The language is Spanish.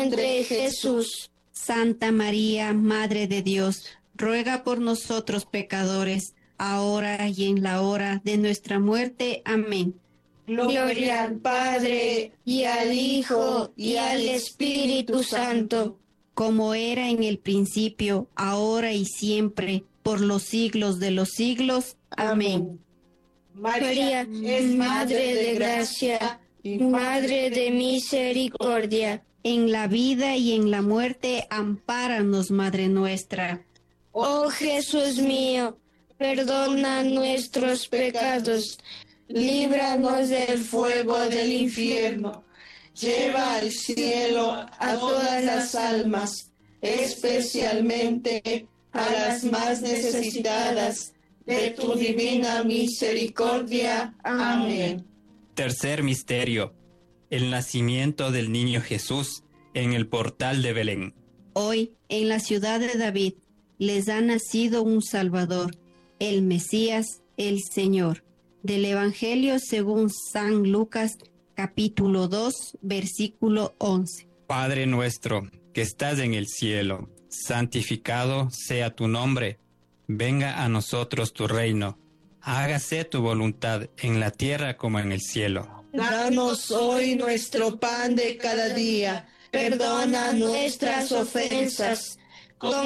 vientre Jesús. Santa María, Madre de Dios, ruega por nosotros pecadores, ahora y en la hora de nuestra muerte. Amén. Gloria al Padre, y al Hijo, y al Espíritu Santo. Como era en el principio, ahora y siempre, por los siglos de los siglos. Amén. María es Madre de gracia y Madre de misericordia. En la vida y en la muerte, ampáranos, Madre nuestra. Oh Jesús mío, perdona nuestros pecados, líbranos del fuego del infierno, lleva al cielo a todas las almas, especialmente a las más necesitadas de tu divina misericordia. Amén. Tercer misterio: el nacimiento del niño Jesús en el portal de Belén. Hoy, en la ciudad de David, les ha nacido un Salvador, el Mesías, el Señor. Del Evangelio según San Lucas, capítulo 2, versículo 11. Padre nuestro, que estás en el cielo, santificado sea tu nombre. Venga a nosotros tu reino. Hágase tu voluntad en la tierra como en el cielo. Danos hoy nuestro pan de cada día. Perdona nuestras ofensas, como